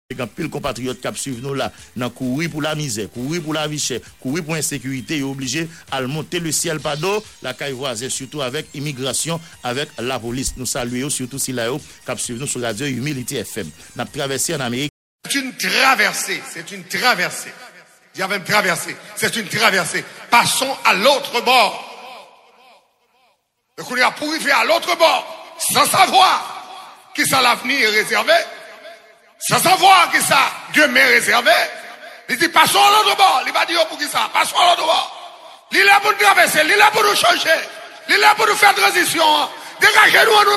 Quand pile compatriotes qui suivent nous là, dans courir pour la misère, courir pour la vie chère, courir pour l'insécurité, ils sont obligés à monter le ciel par d'eau, la caille voisine, surtout avec immigration, avec la police. Nous saluons surtout si là, qui suivent nous sur Radio Humility FM. Nous avons traversé en Amérique. C'est une traversée, c'est une traversée. Il y avait une traversée, c'est une traversée. Passons à l'autre bord. Donc on est à pourrir à l'autre bord, sans savoir qui ça l'avenir est réservé. Sans savoir que ça, Dieu m'est réservé. Il dit, passons à l'autre bord. Il va dire pour qui ça? Passons à l'autre bord. Il est là pour nous traverser, il est là pour nous changer. Il est là pour nous faire transition. Dégagez-nous.